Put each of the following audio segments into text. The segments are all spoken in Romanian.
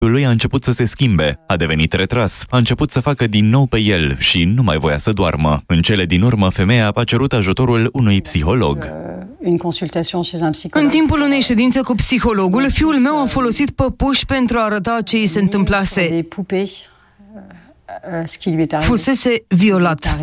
Lui a început să se schimbe, a devenit retras, a început să facă din nou pe el și nu mai voia să doarmă. În cele din urmă, femeia a cerut ajutorul unui psiholog. În timpul unei ședințe cu psihologul, fiul meu a folosit păpuși pentru a arăta ce îi se întâmplase. Fusese violat.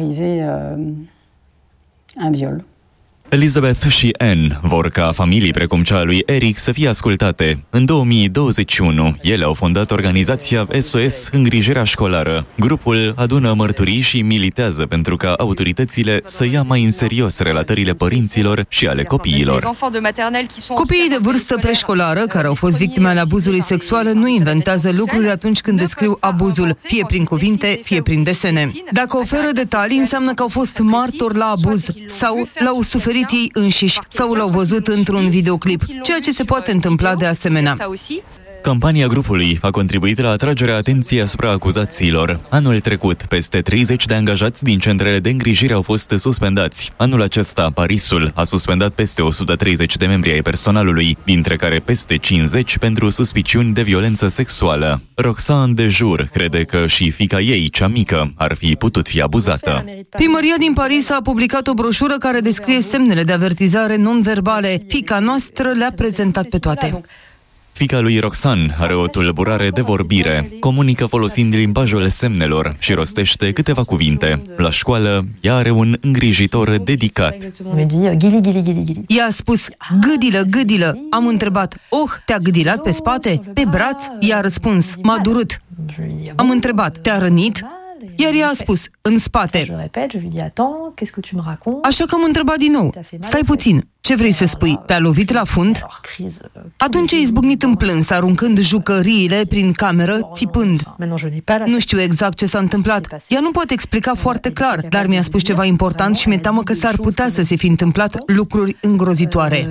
Elizabeth și Anne vor ca familii precum cea a lui Eric să fie ascultate. În 2021, ele au fondat organizația SOS Îngrijirea Școlară. Grupul adună mărturii și militează pentru ca autoritățile să ia mai în serios relatările părinților și ale copiilor. Copiii de vârstă preșcolară care au fost victime ale abuzului sexual nu inventează lucruri atunci când descriu abuzul, fie prin cuvinte, fie prin desene. Dacă oferă detalii, înseamnă că au fost martori la abuz sau l-au suferit ei înșiși sau l-au văzut într-un videoclip, ceea ce se poate întâmpla de asemenea. Campania grupului a contribuit la atragerea atenției asupra acuzațiilor. Anul trecut, peste 30 de angajați din centrele de îngrijire au fost suspendați. Anul acesta, Parisul a suspendat peste 130 de membri ai personalului, dintre care peste 50 pentru suspiciuni de violență sexuală. Roxane de Jur crede că și fiica ei, cea mică, ar fi putut fi abuzată. Primăria din Paris a publicat o broșură care descrie semnele de avertizare non-verbale. Fiica noastră le-a prezentat pe toate. Fiica lui Roxane are o tulburare de vorbire, comunică folosind limbajul semnelor și rostește câteva cuvinte. La școală, ea are un îngrijitor dedicat. Ea a spus, gâdilă, gâdilă. Am întrebat, te-a gâdilat pe spate? Pe braț? Ea a răspuns, m-a durut. Am întrebat, te-a rănit? Iar ea a spus, în spate. Așa că am întrebat din nou, stai puțin, ce vrei să spui, te-a lovit la fund? Atunci a izbucnit în plâns, aruncând jucăriile prin cameră, țipând. Nu știu exact ce s-a întâmplat. Ea nu poate explica foarte clar, dar mi-a spus ceva important și mi-e teamă că s-ar putea să se fi întâmplat lucruri îngrozitoare.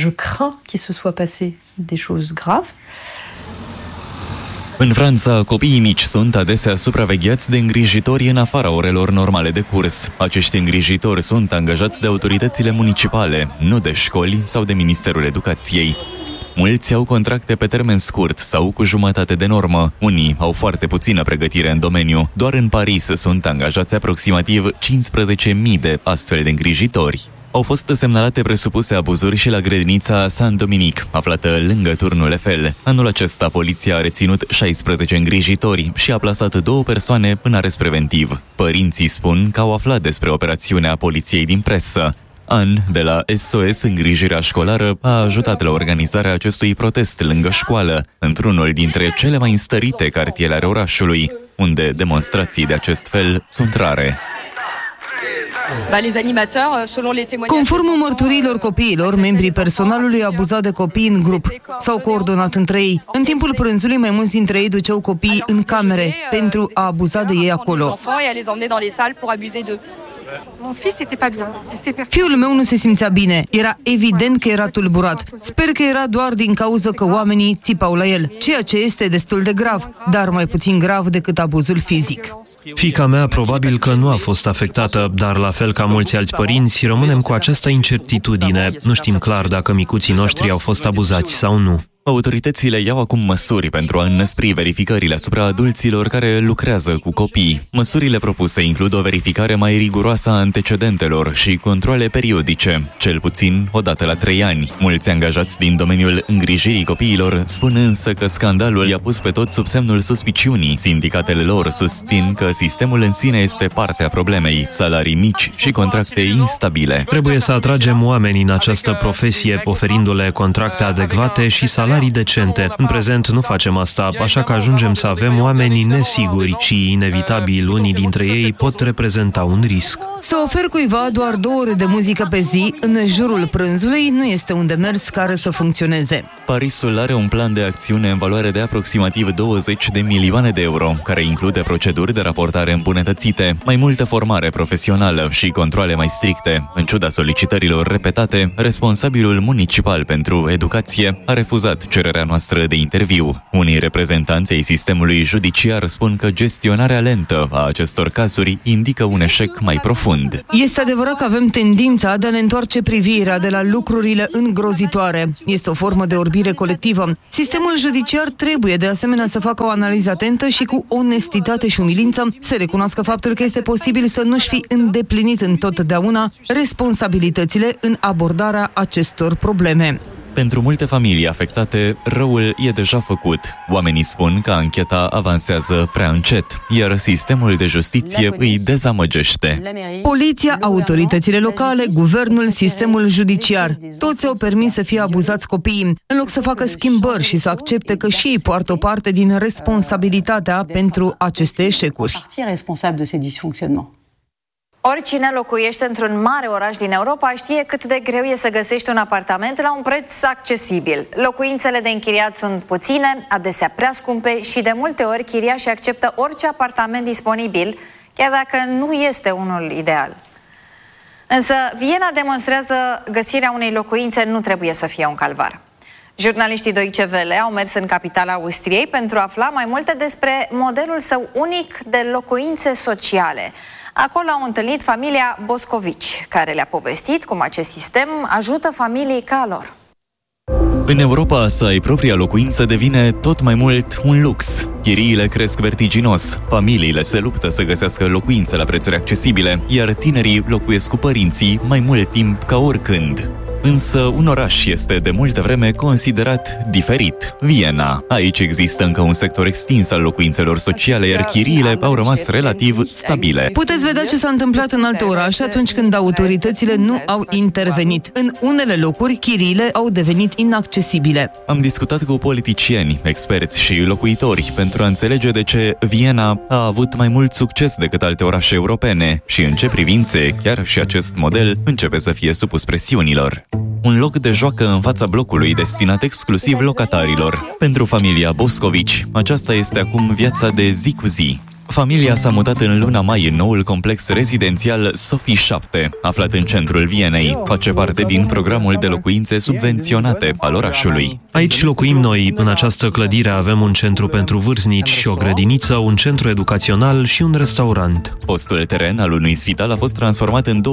În Franța, copiii mici sunt adesea supravegheați de îngrijitori în afara orelor normale de curs. Acești îngrijitori sunt angajați de autoritățile municipale, nu de școli sau de Ministerul Educației. Mulți au contracte pe termen scurt sau cu jumătate de normă. Unii au foarte puțină pregătire în domeniu. Doar în Paris sunt angajați aproximativ 15.000 de astfel de îngrijitori. Au fost semnalate presupuse abuzuri și la grădinița Saint-Dominique, aflată lângă turnul Eiffel. Anul acesta, poliția a reținut 16 îngrijitori și a plasat 2 persoane în arest preventiv. Părinții spun că au aflat despre operațiunea poliției din presă. Anne, de la SOS Îngrijirea Școlară, a ajutat la organizarea acestui protest lângă școală, într-unul dintre cele mai înstărite cartiere ale orașului, unde demonstrații de acest fel sunt rare. Conform mărturiilor copiilor, membrii personalului au abuzat de copii în grup. S-au coordonat între ei. În timpul prânzului, mai mulți dintre ei duceau copiii în camere pentru a abuza de ei acolo. Fiul meu nu se simțea bine. Era evident că era tulburat. Sper că era doar din cauza că oamenii țipau la el, ceea ce este destul de grav, dar mai puțin grav decât abuzul fizic. Fiica mea probabil că nu a fost afectată, dar la fel ca mulți alți părinți, rămânem cu această incertitudine. Nu știm clar dacă micuții noștri au fost abuzați sau nu. Autoritățile iau acum măsuri pentru a înnăspri verificările asupra adulților care lucrează cu copii. Măsurile propuse includ o verificare mai riguroasă a antecedentelor și controale periodice, cel puțin o dată la 3 ani. Mulți angajați din domeniul îngrijirii copiilor spun însă că scandalul i-a pus pe toți sub semnul suspiciunii. Sindicatele lor susțin că sistemul în sine este parte a problemei, salarii mici și contracte instabile. Trebuie să atragem oameni în această profesie, oferindu-le contracte adecvate și salarii decente. În prezent nu facem asta, așa că ajungem să avem oameni nesiguri și, inevitabil, unii dintre ei pot reprezenta un risc. Să oferi cuiva doar 2 ore de muzică pe zi în jurul prânzului nu este un demers care să funcționeze. Parisul are un plan de acțiune în valoare de aproximativ 20 de milioane de euro, care include proceduri de raportare îmbunătățite, mai multă formare profesională și controale mai stricte. În ciuda solicitărilor repetate, responsabilul municipal pentru educație a refuzat refuzat cererea noastră de interviu. Unii reprezentanți ai sistemului judiciar spun că gestionarea lentă a acestor cazuri indică un eșec mai profund. Este adevărat că avem tendința de a ne întoarce privirea de la lucrurile îngrozitoare. Este o formă de orbire colectivă. Sistemul judiciar trebuie de asemenea să facă o analiză atentă și cu onestitate și umilință să recunoască faptul că este posibil să nu-și fi îndeplinit întotdeauna responsabilitățile în abordarea acestor probleme. Pentru multe familii afectate, răul e deja făcut. Oamenii spun că ancheta avansează prea încet, iar sistemul de justiție îi dezamăgește. Poliția, autoritățile locale, guvernul, sistemul judiciar, toți au permis să fie abuzați copiii, în loc să facă schimbări și să accepte că și ei poartă o parte din responsabilitatea pentru aceste eșecuri. Oricine locuiește într-un mare oraș din Europa știe cât de greu e să găsești un apartament la un preț accesibil. Locuințele de închiriat sunt puține, adesea prea scumpe și de multe ori chiriașii acceptă orice apartament disponibil, chiar dacă nu este unul ideal. Însă Viena demonstrează găsirea unei locuințe nu trebuie să fie un calvar. Jurnaliștii Deutsche Welle au mers în capitala Austriei pentru a afla mai multe despre modelul său unic de locuințe sociale. Acolo au întâlnit familia Boscovici, care le-a povestit cum acest sistem ajută familii ca a lor. În Europa, să ai propria locuință devine tot mai mult un lux. Chiriile cresc vertiginos, familiile se luptă să găsească locuințe la prețuri accesibile, iar tinerii locuiesc cu părinții mai mult timp ca oricând. Însă un oraș este de multă vreme considerat diferit, Viena. Aici există încă un sector extins al locuințelor sociale, iar chiriile au rămas relativ stabile. Puteți vedea ce s-a întâmplat în alte orașe atunci când autoritățile nu au intervenit. În unele locuri, chiriile au devenit inaccesibile. Am discutat cu politicieni, experți și locuitori pentru a înțelege de ce Viena a avut mai mult succes decât alte orașe europene și în ce privințe chiar și acest model începe să fie supus presiunilor. Un loc de joacă în fața blocului destinat exclusiv locatarilor. Pentru familia Boscovici, aceasta este acum viața de zi cu zi. Familia s-a mutat în luna mai în noul complex rezidențial Sofii 7, aflat în centrul Vienei. Face parte din programul de locuințe subvenționate al orașului. Aici locuim noi. În această clădire avem un centru pentru vârstnici și o grădiniță, un centru educațional și un restaurant. Fostul teren al unui spital a fost transformat în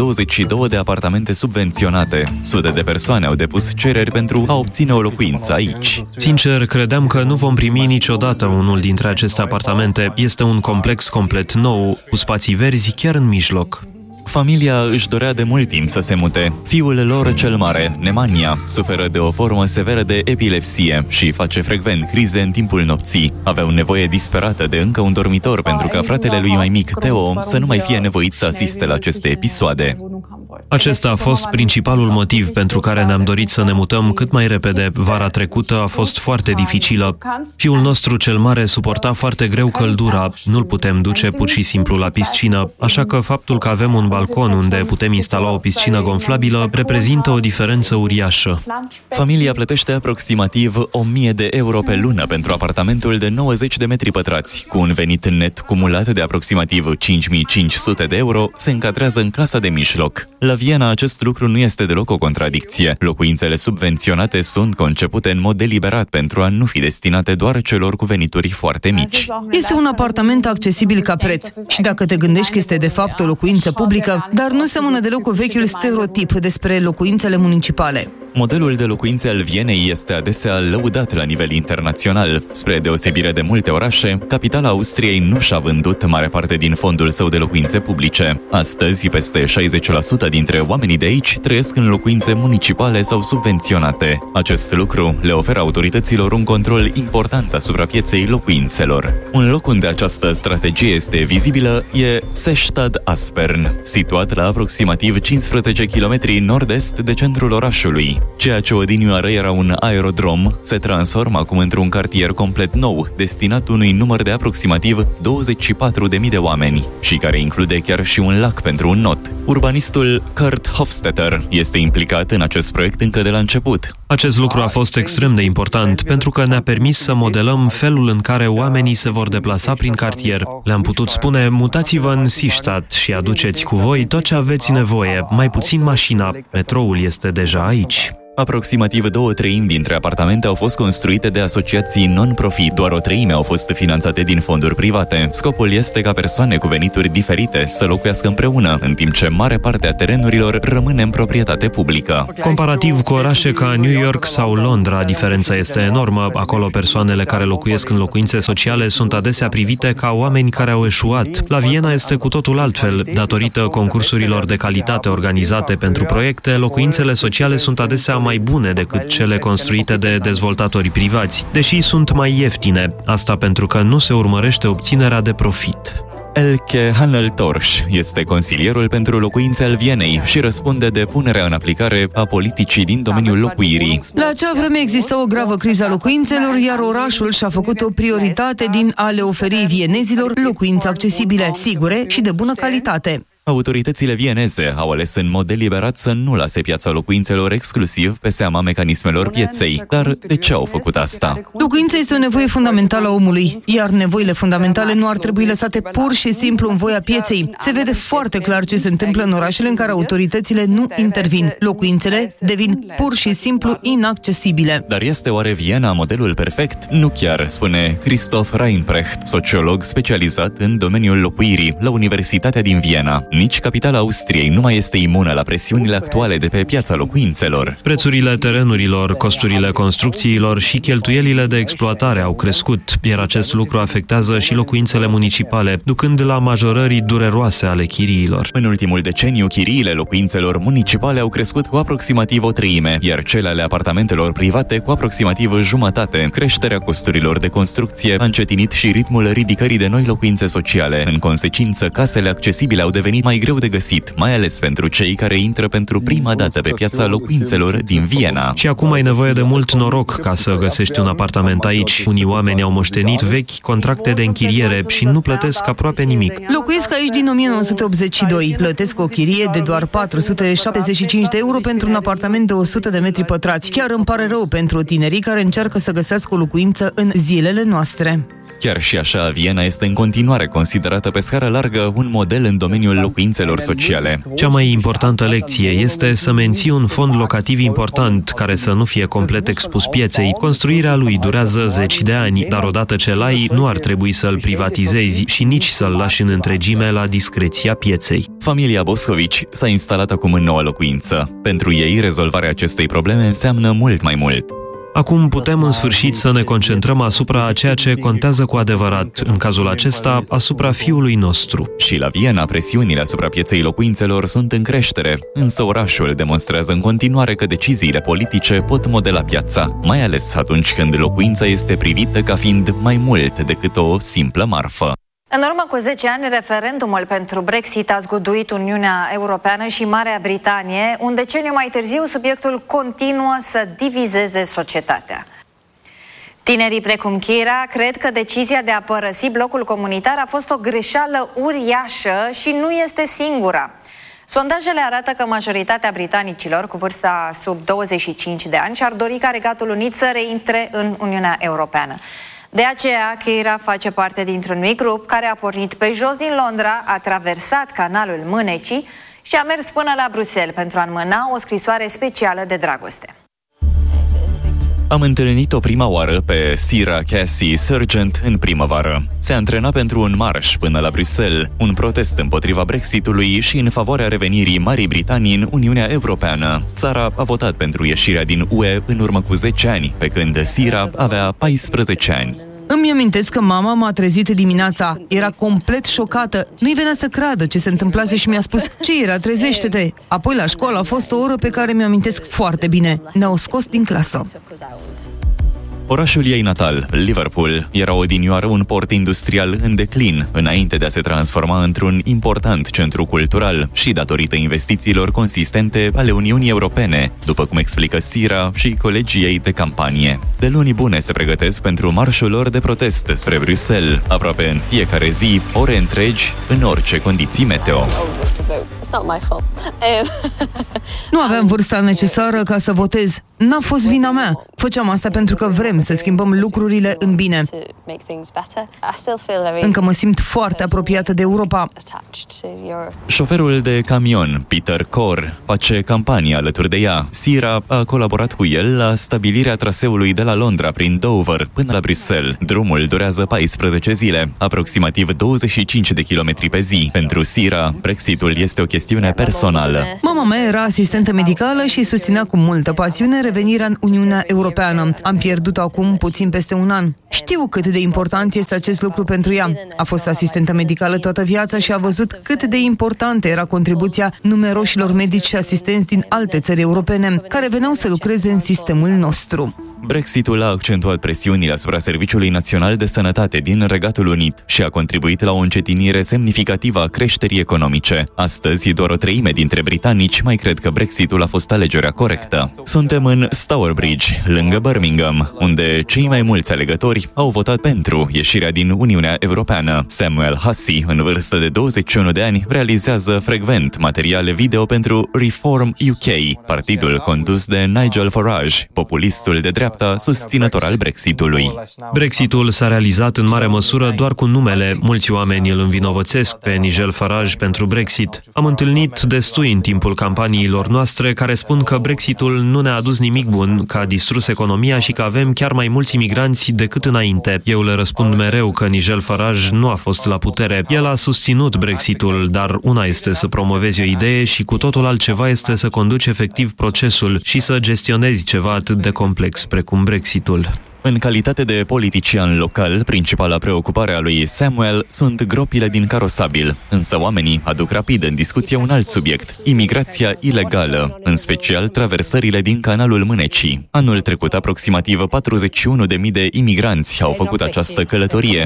222 de apartamente subvenționate. Sute de persoane au depus cereri pentru a obține o locuință aici. Sincer, credeam că nu vom primi niciodată unul dintre aceste apartamente. Este un complex complet nou, cu spații verzi chiar în mijloc. Familia își dorea de mult timp să se mute. Fiul lor cel mare, Nemanja, suferă de o formă severă de epilepsie și face frecvent crize în timpul nopții. Aveau nevoie disperată de încă un dormitor pentru ca fratele lui mai mic, Theo, să nu mai fie nevoit să asiste la aceste episoade. Acesta a fost principalul motiv pentru care ne-am dorit să ne mutăm cât mai repede. Vara trecută a fost foarte dificilă. Fiul nostru cel mare suporta foarte greu căldura. Nu-l putem duce pur și simplu la piscină, așa că faptul că avem un balcon unde putem instala o piscină gonflabilă reprezintă o diferență uriașă. Familia plătește aproximativ 1.000 de euro pe lună pentru apartamentul de 90 de metri pătrați. Cu un venit net cumulat de aproximativ 5.500 de euro, se încadrează în clasa de mijloc. La Viena acest lucru nu este deloc o contradicție. Locuințele subvenționate sunt concepute în mod deliberat pentru a nu fi destinate doar celor cu venituri foarte mici. Este un apartament accesibil ca preț și dacă te gândești că este de fapt o locuință publică, dar nu seamănă deloc cu vechiul stereotip despre locuințele municipale. Modelul de locuințe al Vienei este adesea lăudat la nivel internațional. Spre deosebire de multe orașe, capitala Austriei nu și-a vândut mare parte din fondul său de locuințe publice. Astăzi, peste 60% dintre oamenii de aici trăiesc în locuințe municipale sau subvenționate. Acest lucru le oferă autorităților un control important asupra pieței locuințelor. Un loc unde această strategie este vizibilă e Sestad-Aspern, situat la aproximativ 15 km nord-est de centrul orașului. Ceea ce odinioară era un aerodrom se transformă acum într-un cartier complet nou, destinat unui număr de aproximativ 24.000 de oameni și care include chiar și un lac pentru un not. Urbanistul Kurt Hofstetter este implicat în acest proiect încă de la început. Acest lucru a fost extrem de important pentru că ne-a permis să modelăm felul în care oamenii se vor deplasa prin cartier. Le-am putut spune, mutați-vă în Sestad și aduceți cu voi tot ce aveți nevoie, mai puțin mașina. Metroul este deja aici. Aproximativ 2/3 dintre apartamente au fost construite de asociații non-profit, doar 1/3 au fost finanțate din fonduri private. Scopul este ca persoane cu venituri diferite să locuiască împreună, în timp ce mare parte a terenurilor rămâne în proprietate publică. Comparativ cu orașe ca New York sau Londra, diferența este enormă. Acolo persoanele care locuiesc în locuințe sociale sunt adesea privite ca oameni care au eșuat. La Viena este cu totul altfel. Datorită concursurilor de calitate organizate pentru proiecte, locuințele sociale sunt adesea mai bune decât cele construite de dezvoltatori privați, deși sunt mai ieftine. Asta pentru că nu se urmărește obținerea de profit. Elke Hanel-Torsch este consilierul pentru locuințe al Vienei și răspunde de punerea în aplicare a politicii din domeniul locuirii. La acea vreme există o gravă criză a locuințelor, iar orașul și-a făcut o prioritate din a le oferi vienezilor locuințe accesibile, sigure și de bună calitate. Autoritățile vieneze au ales în mod deliberat să nu lase piața locuințelor exclusiv pe seama mecanismelor pieței. Dar de ce au făcut asta? Locuința este o nevoie fundamentală a omului, iar nevoile fundamentale nu ar trebui lăsate pur și simplu în voia pieței. Se vede foarte clar ce se întâmplă în orașele în care autoritățile nu intervin. Locuințele devin pur și simplu inaccesibile. Dar este oare Viena modelul perfect? Nu chiar, spune Christoph Reinprecht, sociolog specializat în domeniul locuirii la Universitatea din Viena. Nici capitala Austriei nu mai este imună la presiunile actuale de pe piața locuințelor. Prețurile terenurilor, costurile construcțiilor și cheltuielile de exploatare au crescut, iar acest lucru afectează și locuințele municipale, ducând la majorări dureroase ale chiriilor. În ultimul deceniu, chiriile locuințelor municipale au crescut cu aproximativ 1/3, iar cele ale apartamentelor private cu aproximativ jumătate. Creșterea costurilor de construcție a încetinit și ritmul ridicării de noi locuințe sociale. În consecință, casele accesibile au devenit mai greu de găsit, mai ales pentru cei care intră pentru prima dată pe piața locuințelor din Viena. Și acum ai nevoie de mult noroc ca să găsești un apartament aici. Unii oameni au moștenit vechi contracte de închiriere și nu plătesc aproape nimic. Locuiesc aici din 1982. Plătesc o chirie de doar 475 de euro pentru un apartament de 100 de metri pătrați. Chiar îmi pare rău pentru tinerii care încearcă să găsească o locuință în zilele noastre. Chiar și așa, Viena este în continuare considerată pe scară largă un model în domeniul locuințelor sociale. Cea mai importantă lecție este să menții un fond locativ important, care să nu fie complet expus pieței. Construirea lui durează 10 de ani, dar odată ce l-ai, nu ar trebui să-l privatizezi și nici să-l lași în întregime la discreția pieței. Familia Boscovici s-a instalat acum în noua locuință. Pentru ei, rezolvarea acestei probleme înseamnă mult mai mult. Acum putem în sfârșit să ne concentrăm asupra a ceea ce contează cu adevărat, în cazul acesta, asupra fiului nostru. Și la Viena, presiunile asupra pieței locuințelor sunt în creștere, însă orașul demonstrează în continuare că deciziile politice pot modela piața, mai ales atunci când locuința este privită ca fiind mai mult decât o simplă marfă. În urmă cu 10 ani, referendumul pentru Brexit a zguduit Uniunea Europeană și Marea Britanie. Un deceniu mai târziu, subiectul continuă să divizeze societatea. Tinerii precum Kira cred că decizia de a părăsi blocul comunitar a fost o greșeală uriașă și nu este singura. Sondajele arată că majoritatea britanicilor cu vârsta sub 25 de ani și-ar dori ca Regatul Unit să reintre în Uniunea Europeană. De aceea, Keira face parte dintr-un mic grup care a pornit pe jos din Londra, a traversat canalul Mânecii și a mers până la Bruxelles pentru a înmâna o scrisoare specială de dragoste. Am întâlnit-o prima oară pe Sarah Cassie Sargent în primăvară. Se antrena pentru un marș până la Bruxelles, un protest împotriva Brexitului și în favoarea revenirii Marii Britanii în Uniunea Europeană. Sarah a votat pentru ieșirea din UE în urmă cu 10 ani, pe când Sarah avea 14 ani. Îmi amintesc că mama m-a trezit dimineața. Era complet șocată. Nu-i venea să creadă ce se întâmplase și mi-a spus: ce era? Trezește-te! Apoi la școală a fost o oră pe care mi-amintesc foarte bine. Ne-au scos din clasă. Orașul ei natal, Liverpool, era odinioară un port industrial în declin, înainte de a se transforma într-un important centru cultural și datorită investițiilor consistente ale Uniunii Europene, după cum explică Sarah și colegii ei de campanie. De luni bune se pregătesc pentru marșul lor de protest spre Bruxelles, aproape în fiecare zi, ore întregi, în orice condiții meteo. Nu aveam vârsta necesară ca să votez. N-a fost vina mea. Făceam asta pentru că vrem să schimbăm lucrurile în bine. Încă mă simt foarte apropiată de Europa. Șoferul de camion, Peter Corr, face campanie alături de ea. Sira a colaborat cu el la stabilirea traseului de la Londra prin Dover până la Bruxelles. Drumul durează 14 zile, aproximativ 25 de kilometri pe zi. Pentru Sira, Brexitul este o chestiune personală. Mama mea era asistentă medicală și susținea cu multă pasiune revenirea în Uniunea Europeană. Am pierdut-o acum puțin peste un an. Știu cât de important este acest lucru pentru ea. A fost asistentă medicală toată viața și a văzut cât de importantă era contribuția numeroșilor medici și asistenți din alte țări europene care veneau să lucreze în sistemul nostru. Brexitul a accentuat presiunile asupra Serviciului Național de Sănătate din Regatul Unit și a contribuit la o încetinire semnificativă a creșterii economice. Astăzi, doar o treime dintre britanici mai cred că Brexitul a fost alegerea corectă. Suntem în Stourbridge, lângă Birmingham, unde cei mai mulți alegători au votat pentru ieșirea din Uniunea Europeană. Samuel Hussey, în vârstă de 21 de ani, realizează frecvent materiale video pentru Reform UK, partidul condus de Nigel Farage, populistul de dreapta susținător al Brexitului. Brexitul s-a realizat în mare măsură doar cu numele. Mulți oameni îl învinovățesc pe Nigel Farage pentru Brexit. Am întâlnit destui în timpul campaniilor noastre care spun că Brexitul nu ne-a adus nimic bun, că a distrus economia și că avem chiar mai mulți imigranți decât înainte. Eu le răspund mereu că Nigel Farage nu a fost la putere. El a susținut Brexitul, dar una este să promovezi o idee și cu totul altceva este să conduci efectiv procesul și să gestionezi ceva atât de complex precum Brexitul. În calitate de politician local, principala preocupare a lui Samuel sunt gropile din carosabil, însă oamenii aduc rapid în discuție un alt subiect, imigrația ilegală, în special traversările din Canalul Mânecii. Anul trecut, aproximativ 41.000 de imigranți au făcut această călătorie.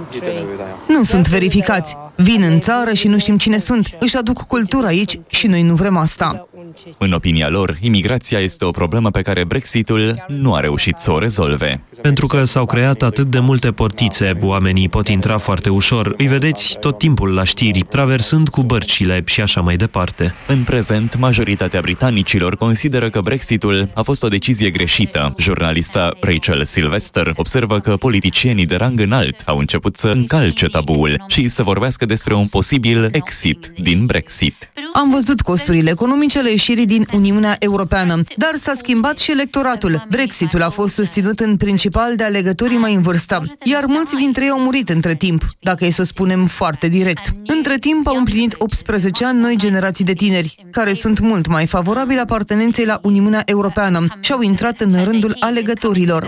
Nu sunt verificați. Vin în țară și nu știm cine sunt. Își aduc cultura aici și noi nu vrem asta. În opinia lor, imigrația este o problemă pe care Brexitul nu a reușit să o rezolve. Pentru că s-au creat atât de multe portițe, oamenii pot intra foarte ușor. Îi vedeți tot timpul la știri, traversând cu bărcile și așa mai departe. În prezent, majoritatea britanicilor consideră că Brexitul a fost o decizie greșită. Jurnalista Rachel Sylvester observă că politicienii de rang înalt au început să încalce tabuul și să vorbească despre un posibil exit din Brexit. Am văzut costurile economice ale ieșirii din Uniunea Europeană, dar s-a schimbat și electoratul. Brexitul a fost susținut în principal de alegătorii mai în vârstă, iar mulți dintre ei au murit între timp, dacă e să o spunem foarte direct. Între timp au împlinit 18 ani noi generații de tineri, care sunt mult mai favorabili apartenenței la Uniunea Europeană și au intrat în rândul alegătorilor.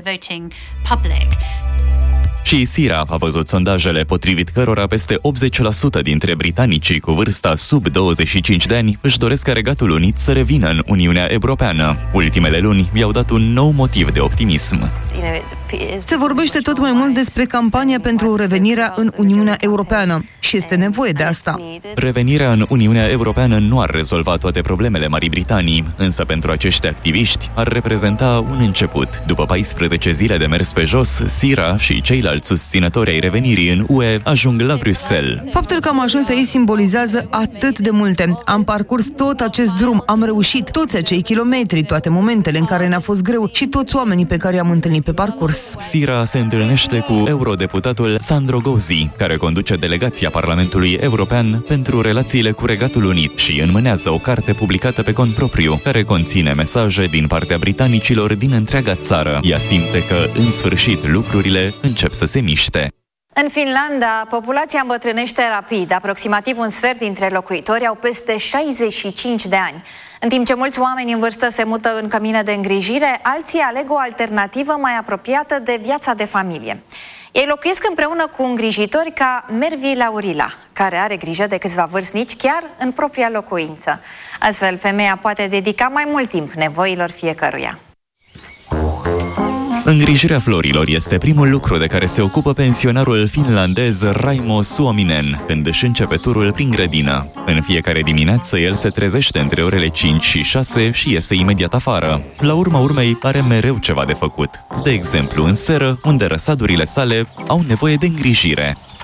Și Sira a văzut sondajele potrivit cărora peste 80% dintre britanicii cu vârsta sub 25 de ani își doresc ca Regatul Unit să revină în Uniunea Europeană. Ultimele luni i-au dat un nou motiv de optimism. Se vorbește tot mai mult despre campania pentru revenirea în Uniunea Europeană și este nevoie de asta. Revenirea în Uniunea Europeană nu ar rezolva toate problemele Marii Britanii, însă pentru acești activiști ar reprezenta un început. După 14 zile de mers pe jos, Sira și ceilalți susținători ai revenirii în UE ajung la Bruxelles. Faptul că am ajuns aici simbolizează atât de multe. Am parcurs tot acest drum, am reușit toți acei kilometri, toate momentele în care ne-a fost greu și toți oamenii pe care i-am întâlnit pe parcurs. Sira se întâlnește cu eurodeputatul Sandro Gozi, care conduce delegația Parlamentului European pentru relațiile cu Regatul Unit și înmânează o carte publicată pe cont propriu, care conține mesaje din partea britanicilor din întreaga țară. Ea simte că, în sfârșit, lucrurile încep să se miște. În Finlanda, populația îmbătrânește rapid. Aproximativ un sfert dintre locuitori au peste 65 de ani. În timp ce mulți oameni în vârstă se mută în cămine de îngrijire, alții aleg o alternativă mai apropiată de viața de familie. Ei locuiesc împreună cu îngrijitori ca Mervi Laurila, care are grijă de câțiva vârstnici chiar în propria locuință. Astfel, femeia poate dedica mai mult timp nevoilor fiecăruia. Îngrijirea florilor este primul lucru de care se ocupă pensionarul finlandez Raimo Suominen când își începe turul prin grădină. În fiecare dimineață el se trezește între orele 5 și 6 și iese imediat afară. La urma urmei are mereu ceva de făcut. De exemplu, în seră, unde răsadurile sale au nevoie de îngrijire.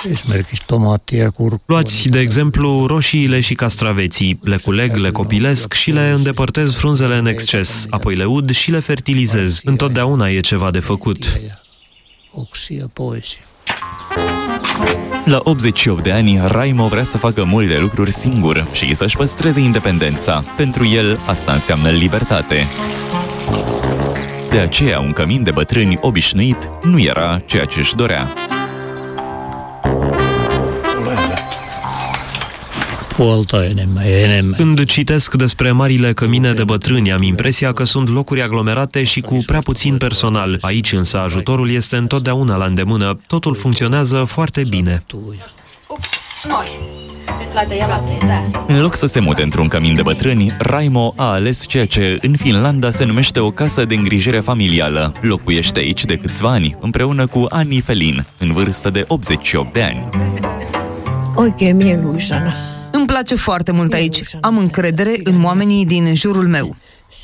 Luați, de exemplu, roșiile și castraveții. Le culeg, le copilesc și le îndepărtez frunzele în exces, apoi le ud și le fertilizez. Întotdeauna e ceva de făcut. La 88 de ani, Raimo vrea să facă multe lucruri singur și să-și păstreze independența. Pentru el, asta înseamnă libertate. De aceea, un cămin de bătrâni obișnuit nu era ceea ce își dorea. Când citesc despre marile cămine de bătrâni, am impresia că sunt locuri aglomerate și cu prea puțin personal. Aici însă ajutorul este întotdeauna la îndemână. Totul funcționează foarte bine. În loc să se mute într-un cămin de bătrâni, Raimo a ales ceea ce în Finlanda se numește o casă de îngrijire familială. Locuiește aici de câțiva ani, împreună cu Anni Felin, în vârstă de 88 de ani. Oikein mieluisana. Îmi place foarte mult aici. Am încredere în oamenii din jurul meu.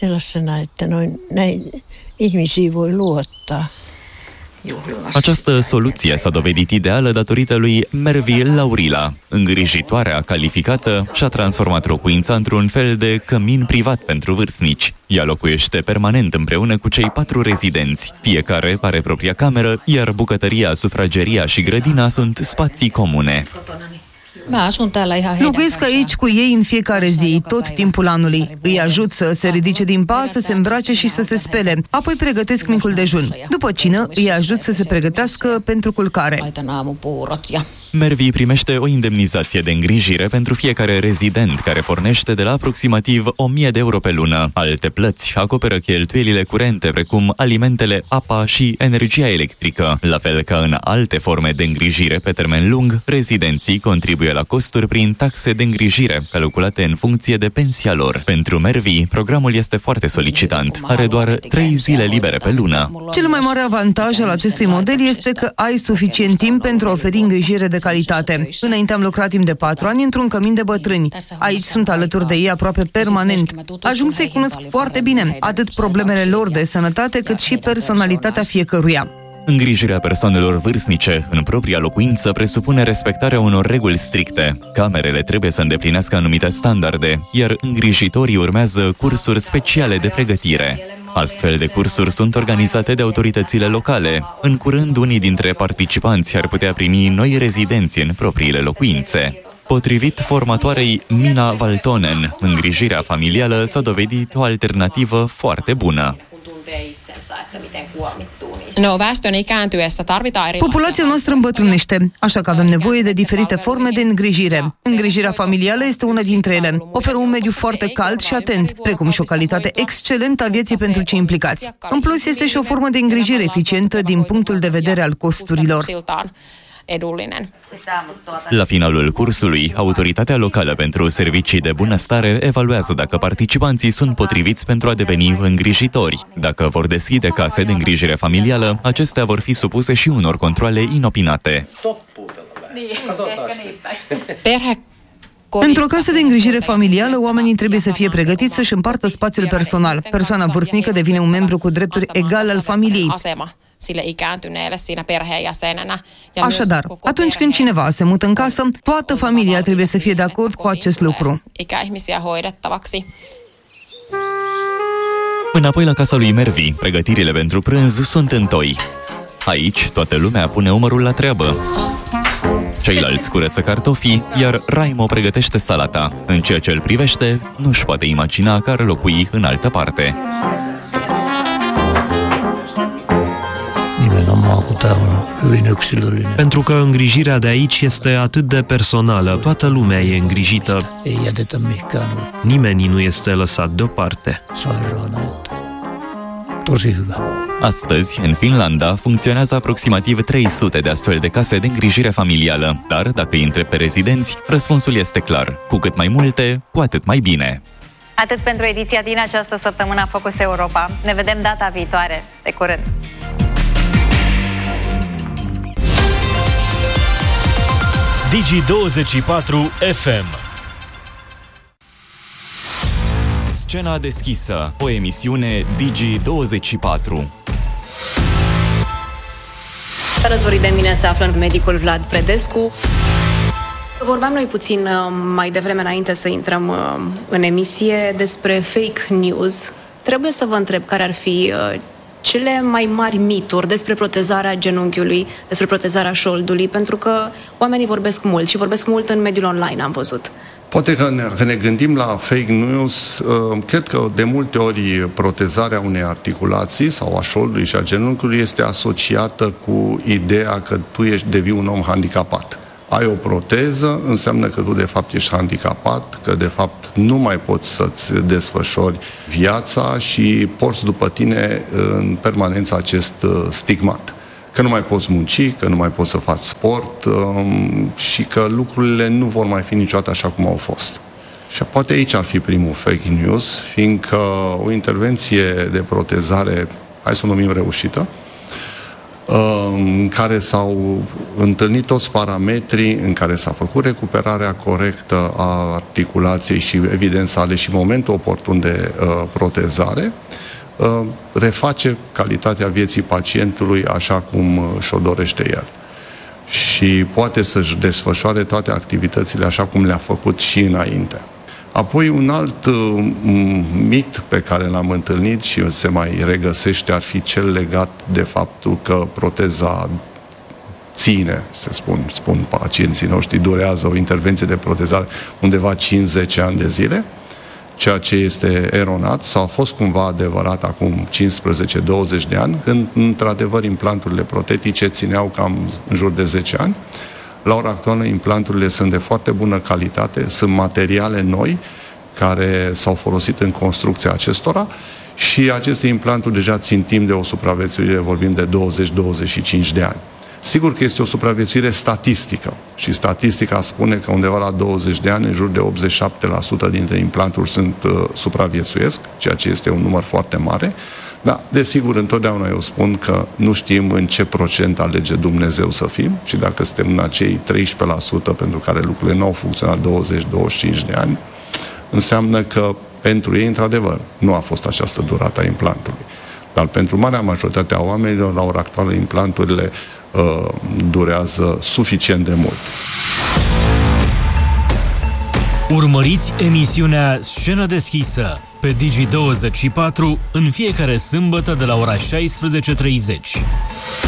Această soluție s-a dovedit ideală datorită lui Mervi Laurila. Îngrijitoarea calificată și-a transformat locuința într-un fel de cămin privat pentru vârstnici. Ea locuiește permanent împreună cu cei 4 rezidenți. Fiecare are propria cameră, iar bucătăria, sufrageria și grădina sunt spații comune. Locuiesc aici cu ei în fiecare zi, tot timpul anului. Îi ajut să se ridice din pat, să se îmbrace și să se spele. Apoi pregătesc micul dejun. După cină, îi ajut să se pregătească pentru culcare. Mervi primește o indemnizație de îngrijire pentru fiecare rezident, care pornește de la aproximativ 1000 de euro pe lună. Alte plăți acoperă cheltuielile curente, precum alimentele, apa și energia electrică. La fel ca în alte forme de îngrijire pe termen lung, rezidenții contribuie la costuri prin taxe de îngrijire, calculate în funcție de pensia lor. Pentru Mervi, programul este foarte solicitant. Are doar 3 zile libere pe lună. Cel mai mare avantaj al acestui model este că ai suficient timp pentru a oferi îngrijire de calitate. Înainte am lucrat timp de 4 ani într-un cămin de bătrâni. Aici sunt alături de ei aproape permanent. Ajung să-i cunosc foarte bine, atât problemele lor de sănătate, cât și personalitatea fiecăruia. Îngrijirea persoanelor vârstnice în propria locuință presupune respectarea unor reguli stricte. Camerele trebuie să îndeplinească anumite standarde, iar îngrijitorii urmează cursuri speciale de pregătire. Astfel de cursuri sunt organizate de autoritățile locale. În curând, unii dintre participanți ar putea primi noi rezidenți în propriile locuințe. Potrivit formatoarei Mina Valtonen, îngrijirea familială s-a dovedit o alternativă foarte bună. Populația noastră îmbătrânește, așa că avem nevoie de diferite forme de îngrijire. Îngrijirea familială este una dintre ele. Oferă un mediu foarte cald și atent, precum și o calitate excelentă a vieții pentru cei implicați. În plus, este și o formă de îngrijire eficientă din punctul de vedere al costurilor. La finalul cursului, autoritatea locală pentru servicii de bunăstare evaluează dacă participanții sunt potriviți pentru a deveni îngrijitori. Dacă vor deschide case de îngrijire familială, acestea vor fi supuse și unor controale inopinate. Într-o casă de îngrijire familială, oamenii trebuie să fie pregătiți să-și împartă spațiul personal. Persoana vârstnică devine un membru cu drepturi egale al familiei. Așadar, atunci când cineva se mută în casă, toată familia trebuie să fie de acord cu acest lucru. Înapoi la casa lui Mervi, pregătirile pentru prânz sunt întoi. Aici, toată lumea pune umărul la treabă. Ceilalți curăță cartofii, iar Raimo pregătește salata. În ceea ce îl privește, nu-și poate imagina că ar locui în altă parte. Pentru că îngrijirea de aici este atât de personală, toată lumea e îngrijită. Nimeni nu este lăsat deoparte. Astăzi, în Finlanda, funcționează aproximativ 300 de astfel de case de îngrijire familială. Dar, dacă îi întrebi pe rezidenți, răspunsul este clar. Cu cât mai multe, cu atât mai bine. Atât pentru ediția din această săptămână Focus Europa. Ne vedem data viitoare. De curând! Digi24 FM. Scena deschisă, o emisiune Digi24. Alături de mine se află medicul Vlad Predescu. Vorbeam noi puțin mai devreme înainte să intrăm în emisie despre fake news. Trebuie să vă întreb care ar fi cele mai mari mituri despre protezarea genunchiului, despre protezarea șoldului, pentru că oamenii vorbesc mult și vorbesc mult în mediul online, am văzut. Poate că ne gândim la fake news, cred că de multe ori protezarea unei articulații sau a șoldului și a genunchiului este asociată cu ideea că tu devii un om handicapat. Ai o proteză, înseamnă că tu de fapt ești handicapat, că de fapt nu mai poți să-ți desfășori viața și porți după tine în permanență acest stigmat. Că nu mai poți munci, că nu mai poți să faci sport și că lucrurile nu vor mai fi niciodată așa cum au fost. Și poate aici ar fi primul fake news, fiindcă o intervenție de protezare, hai să o numim reușită, în care s-au întâlnit toți parametrii, în care s-a făcut recuperarea corectă a articulației și evident s-a ales și momentul oportun de protezare, reface calitatea vieții pacientului așa cum și-o dorește el. Și poate să-și desfășoare toate activitățile așa cum le-a făcut și înainte. Apoi un alt mit pe care l-am întâlnit și se mai regăsește ar fi cel legat de faptul că proteza ține, spun pacienții noștri, durează o intervenție de protezare undeva 5-10 ani de zile, ceea ce este eronat sau a fost cumva adevărat acum 15-20 de ani, când într-adevăr implanturile protetice țineau cam în jur de 10 ani. La ora actuală, implanturile sunt de foarte bună calitate, sunt materiale noi care s-au folosit în construcția acestora și aceste implanturi deja țin timp de o supraviețuire, vorbim de 20-25 de ani. Sigur că este o supraviețuire statistică și statistica spune că undeva la 20 de ani, în jur de 87% dintre implanturi supraviețuiesc, ceea ce este un număr foarte mare. Da, desigur, întotdeauna eu spun că nu știm în ce procent alege Dumnezeu să fim și dacă suntem în acei 13% pentru care lucrurile nu au funcționat 20-25 de ani, înseamnă că pentru ei, într-adevăr, nu a fost această durată a implantului. Dar pentru marea majoritate a oamenilor, la ora actuală, implanturile durează suficient de mult. Urmăriți emisiunea Scenă deschisă pe Digi24 în fiecare sâmbătă de la ora 16:30.